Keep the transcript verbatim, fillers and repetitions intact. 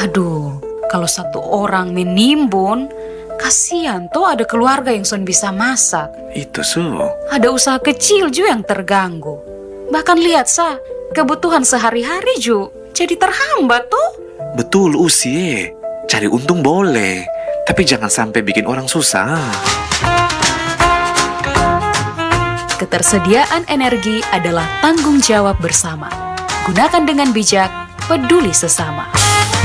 Aduh, kalau satu orang menimbun, kasihan tuh ada keluarga yang son bisa masak. Itu su. Ada usaha kecil juga yang terganggu. Bahkan lihat sa, kebutuhan sehari-hari juga jadi terhambat tuh. Betul usi, cari untung boleh, tapi jangan sampai bikin orang susah. Ketersediaan energi adalah tanggung jawab bersama. Gunakan dengan bijak, peduli sesama.